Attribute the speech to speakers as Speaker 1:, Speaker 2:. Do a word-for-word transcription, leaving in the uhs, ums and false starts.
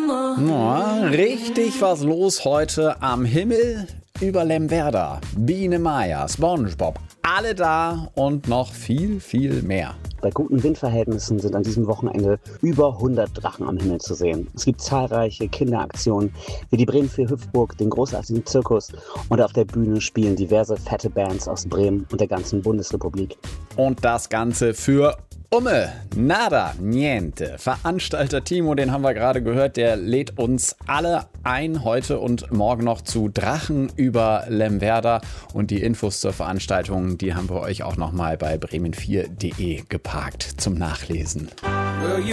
Speaker 1: Ja, richtig was los heute am Himmel über Lemwerder. Biene Maya, SpongeBob, alle da und noch viel, viel mehr.
Speaker 2: Bei guten Windverhältnissen sind an diesem Wochenende über hundert Drachen am Himmel zu sehen. Es gibt zahlreiche Kinderaktionen wie die Bremen vier Hüpfburg, den großartigen Zirkus, und auf der Bühne spielen diverse fette Bands aus Bremen und der ganzen Bundesrepublik.
Speaker 1: Und das Ganze für Umme, nada, niente. Veranstalter Timo, den haben wir gerade gehört, der lädt uns alle ein, heute und morgen noch zu Drachen über Lemwerder. Und die Infos zur Veranstaltung, die haben wir euch auch nochmal bei bremen vier punkt de geparkt zum Nachlesen.